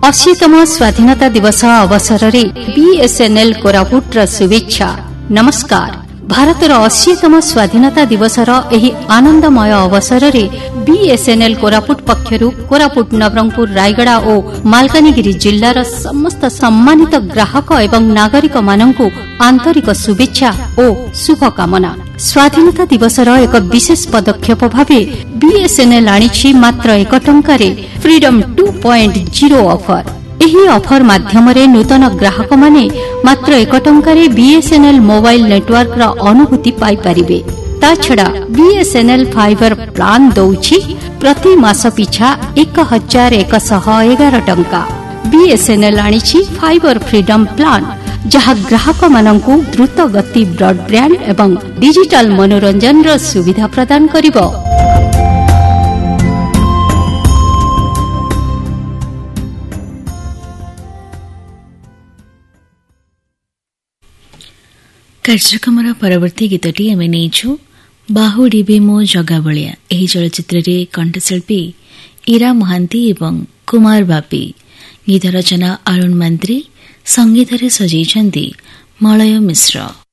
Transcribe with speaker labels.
Speaker 1: 80तम स्वाधीनता दिवस अवसर में बीएसएनएल कोरापुटर शुभेच्छा। नमस्कार। भारतर 80तम स्वाधीनता दिवसर एही आनंदमय अवसर में बीएसएनएल कोरापुट पक्षरु कोरापुट नवरंगपुर रायगड़ा और मालकानगिरी जिल्लार समस्त सम्मानित ग्राहक एवं नागरिक माननकु आंतरिक शुभेच्छा और शुभकामना। स्वाधीनता दिवसर एक विशेष पदक्षेप भावे बीएसएनएल आनिछि मात्र 1 टंकारे फ्रीडम 2.0 ऑफर। एही ऑफर माध्यमरे नूतन ग्राहक माने मात्र 1 टंकारे बीएसएनएल मोबाइल नेटवर्क रा अनुभूति पाई परिबे। ता छडा बीएसएनएल फाइबर प्लान दउछि प्रति मास पिछा 1111 टंका। बीएसएनएल आनिछि फाइबर फ्रीडम प्लान जहा ग्राहक माननकु द्रुत गति ब्रॉडबैंड एवं डिजिटल मनोरंजन रो सुविधा प्रदान करिबो।
Speaker 2: कार्यक्रम परवर्ती गीतटी आम नहीं बाहु डिबे मो जगा बलिया। एही चलचित्र रे कंठशिल्पी इरा महांती एवं कुमार बापी, गीत रचना अरुण मंत्री, संगीत रे सजेइछंती मलय मिश्र।